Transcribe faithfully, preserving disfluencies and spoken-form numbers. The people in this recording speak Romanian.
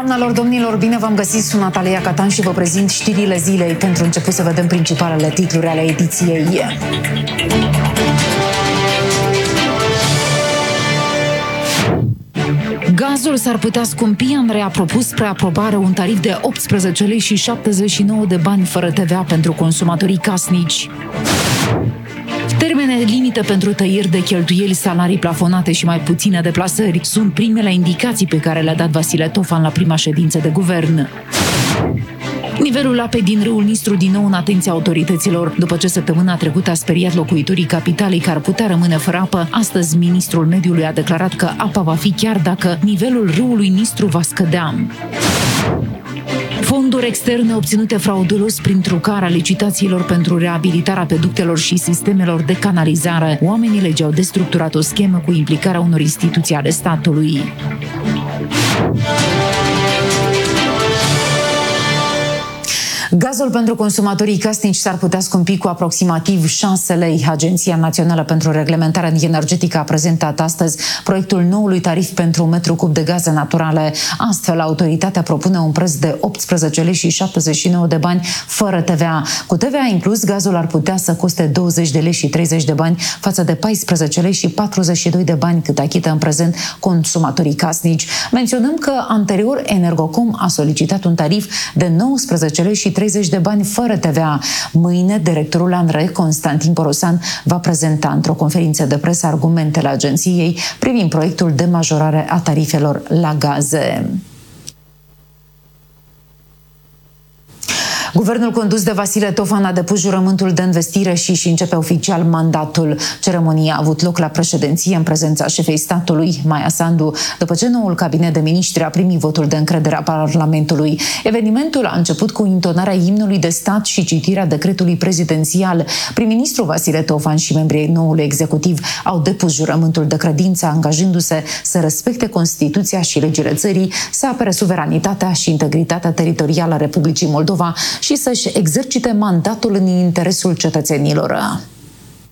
Doamnelor, domnilor, bine v-am găsit, sunt Natalia Catan și vă prezint știrile zilei. Pentru început să vedem principalele titluri ale ediției. Gazul s-ar putea scumpi. Andrei a propus spre aprobare un tarif de optsprezece lei și șaptezeci și nouă de bani fără T V A pentru consumatorii casnici. Termene limită pentru tăieri de cheltuieli, salarii plafonate și mai puține deplasări sunt primele indicații pe care le-a dat Vasile Tofan la prima ședință de guvern. Nivelul apei din râul Nistru din nou în atenția autorităților. După ce săptămâna trecută a speriat locuitorii capitalei că ar putea rămâne fără apă, astăzi ministrul mediului a declarat că apa va fi chiar dacă nivelul râului Nistru va scădea. Fonduri externe obținute fraudulos prin trucarea licitațiilor pentru reabilitarea peductelor și sistemelor de canalizare. Oamenii legii au destructurat o schemă cu implicarea unor instituții ale statului. Gazul pentru consumatorii casnici s-ar putea scumpi cu aproximativ șase lei. Agenția Națională pentru Reglementare Energetică a prezentat astăzi proiectul noului tarif pentru un metru cub de gaze naturale. Astfel, autoritatea propune un preț de optsprezece lei și șaptezeci și nouă de bani fără T V A. Cu T V A inclus, gazul ar putea să coste douăzeci de lei și treizeci de bani față de paisprezece lei și patruzeci și doi de bani cât achită în prezent consumatorii casnici. Menționăm că anterior Energocom a solicitat un tarif de nouăsprezece lei și treizeci de bani fără T V A. Mâine, directorul ANRE, Constantin Porosan, va prezenta într-o conferință de presă argumentele agenției privind proiectul de majorare a tarifelor la gaze. Guvernul condus de Vasile Tofan a depus jurământul de investire și își începe oficial mandatul. Ceremonia a avut loc la președinție în prezența șefei statului, Maia Sandu, după ce noul cabinet de miniștri a primit votul de încredere a Parlamentului. Evenimentul a început cu intonarea imnului de stat și citirea decretului prezidențial. Prim-ministrul Vasile Tofan și membrii noului executiv au depus jurământul de credință, angajându-se să respecte Constituția și legile țării, să apere suveranitatea și integritatea teritorială a Republicii Moldova și să-și exercite mandatul în interesul cetățenilor.